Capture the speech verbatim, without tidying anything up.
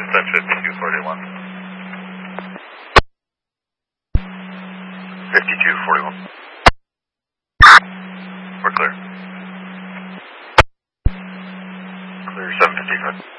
Time fifty-two forty-one. fifty-two forty-one. We're clear. Clear seven fifty-five.